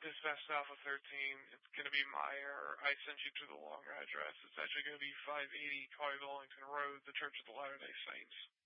This Best Alpha 13, it's going to be Meyer. I sent you to the longer address. It's actually going to be 580 Collier Wellington Road, the Church of the Latter-day Saints.